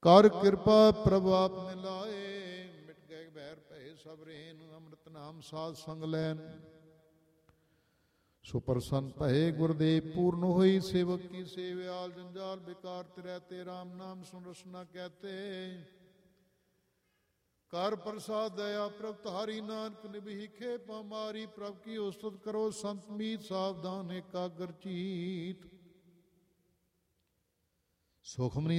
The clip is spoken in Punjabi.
ਕਰ ਕਿਰਪਾ ਪ੍ਰਭ ਆਪ ਮਿਲਾਏ। ਮਿਟ ਗਏ ਬੈਰ ਭਏ ਸਭ ਰੇਨ, ਅੰਮ੍ਰਿਤ ਨਾਮ ਸਾਧ ਸੰਗ ਲੈਨ। ਸੋ ਪ੍ਰਸੰਨ ਭਏ ਗੁਰਦੇਵ, ਪੂਰਨ ਹੋਈ ਸੇਵਕ ਕੀ ਸੇਵਿਆਲ। ਜੰਜਾਲ ਬਿਕਾਰ ਤਿਰੈ ਤੇ ਰਾਮ ਨਾਮ ਸੁਨ ਰਸਨਾ ਕਹਤੇ। ਕਰ ਪ੍ਰਸਾਦ ਦਇਆ ਪ੍ਰਭ ਤਾਰੀ, ਨਾਨਕ ਨਿਭੀਖੇ ਪਮਾਰੀ। ਪ੍ਰਭ ਕੀ ਉਸਤਤ ਕਰੋ ਸੰਤ ਮੀਤ, ਸਾਵਧਾਨ ਏਕਾਗਰ ਚੀਤ। ਸੁਖਮਨੀ